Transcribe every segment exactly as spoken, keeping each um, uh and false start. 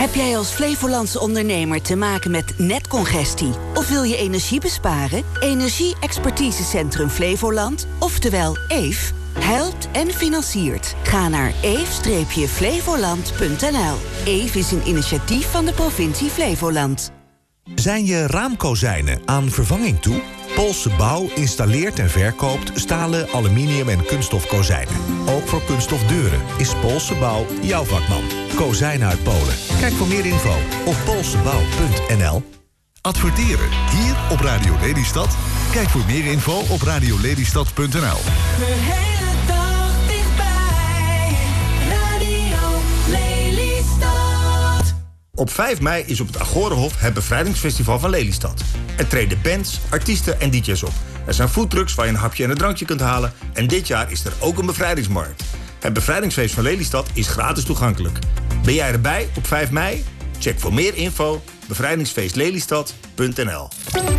Heb jij als Flevolandse ondernemer te maken met netcongestie? Of wil je energie besparen? Energie-expertisecentrum Flevoland, oftewel E F, helpt en financiert. Ga naar e f flevoland punt n l. E F is een initiatief van de provincie Flevoland. Zijn je raamkozijnen aan vervanging toe? Poolse Bouw installeert en verkoopt stalen, aluminium en kunststof kozijnen. Ook voor kunststof deuren is Poolse Bouw jouw vakman. Kozijnen uit Polen. Kijk voor meer info op poolsebouw punt n l. Adverteren hier op Radio Lelystad? Kijk voor meer info op radio lelystad punt n l. De hele dag dichtbij. Radio Lelystad. Op vijf mei is op het Agorenhof het bevrijdingsfestival van Lelystad. Er treden bands, artiesten en D J's op. Er zijn foodtrucks waar je een hapje en een drankje kunt halen. En dit jaar is er ook een bevrijdingsmarkt. Het bevrijdingsfeest van Lelystad is gratis toegankelijk. Ben jij erbij op vijf mei? Check voor meer info bevrijdingsfeest lelystad punt n l.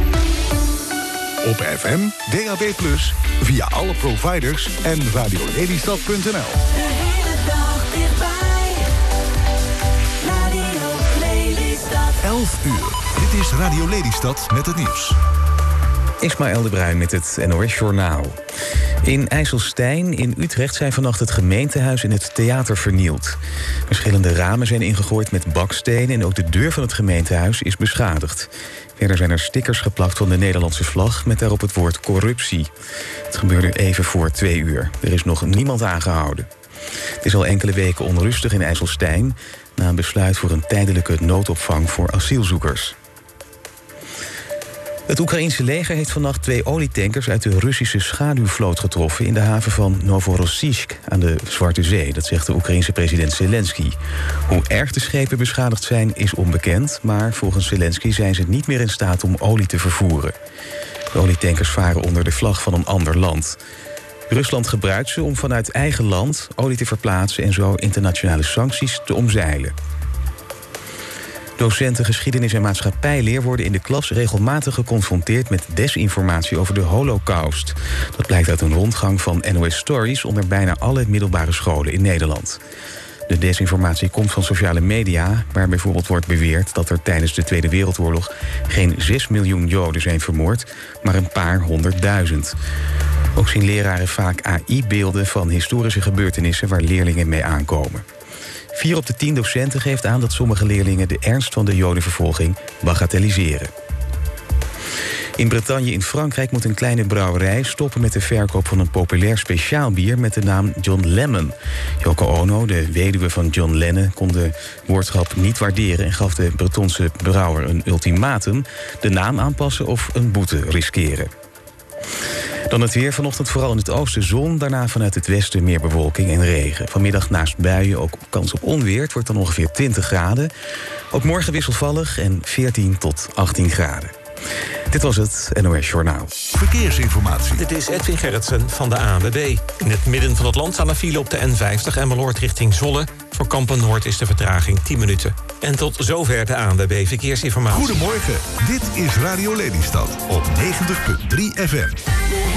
Op F M, D A B plus, via alle providers en radio lelystad punt n l. De hele dag dichtbij. Radio Lelystad. elf uur. Dit is Radio Lelystad met het nieuws. Ismaël de Bruin met het N O S-journaal. In IJsselstein in Utrecht zijn vannacht het gemeentehuis en het theater vernield. Verschillende ramen zijn ingegooid met bakstenen en ook de deur van het gemeentehuis is beschadigd. Verder zijn er stickers geplakt van de Nederlandse vlag met daarop het woord corruptie. Het gebeurde even voor twee uur. Er is nog niemand aangehouden. Het is al enkele weken onrustig in IJsselstein na een besluit voor een tijdelijke noodopvang voor asielzoekers. Het Oekraïense leger heeft vannacht twee olietankers uit de Russische schaduwvloot getroffen in de haven van Novorossiysk aan de Zwarte Zee. Dat zegt de Oekraïense president Zelensky. Hoe erg de schepen beschadigd zijn is onbekend, maar volgens Zelensky zijn ze niet meer in staat om olie te vervoeren. De olietankers varen onder de vlag van een ander land. Rusland gebruikt ze om vanuit eigen land olie te verplaatsen en zo internationale sancties te omzeilen. Docenten geschiedenis en maatschappijleer worden in de klas regelmatig geconfronteerd met desinformatie over de Holocaust. Dat blijkt uit een rondgang van N O S Stories onder bijna alle middelbare scholen in Nederland. De desinformatie komt van sociale media, waar bijvoorbeeld wordt beweerd dat er tijdens de Tweede Wereldoorlog geen zes miljoen Joden zijn vermoord, maar een paar honderdduizend. Ook zien leraren vaak A I-beelden van historische gebeurtenissen waar leerlingen mee aankomen. Vier op de tien docenten geeft aan dat sommige leerlingen de ernst van de jodenvervolging bagatelliseren. In Bretagne in Frankrijk moet een kleine brouwerij stoppen met de verkoop van een populair speciaalbier met de naam John Lemon. Yoko Ono, de weduwe van John Lennon, kon de woordgrap niet waarderen en gaf de Bretonse brouwer een ultimatum: de naam aanpassen of een boete riskeren. Dan het weer. Vanochtend vooral in het oosten zon. Daarna vanuit het westen meer bewolking en regen. Vanmiddag naast buien ook kans op onweer. Het wordt dan ongeveer twintig graden. Ook morgen wisselvallig en veertien tot achttien graden. Dit was het N O S Journaal. Verkeersinformatie. Dit is Edwin Gerritsen van de A N W B. In het midden van het land staan een file op de N vijftig Emmeloord richting Zwolle. Voor Kampen-Noord is de vertraging tien minuten. En tot zover de A N W B Verkeersinformatie. Goedemorgen, dit is Radio Lelystad op negentig punt drie F M.